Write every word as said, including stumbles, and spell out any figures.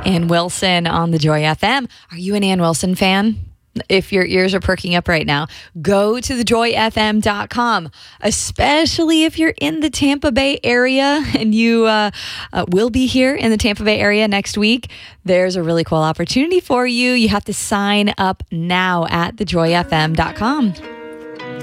Ann Wilson on the Joy F M. Are you an Ann Wilson fan? If your ears are perking up right now, go to the joy f m dot com, especially if you're in the Tampa Bay area and you uh, uh, will be here in the Tampa Bay area next week. There's a really cool opportunity for you. You have to sign up now at the joy f m dot com.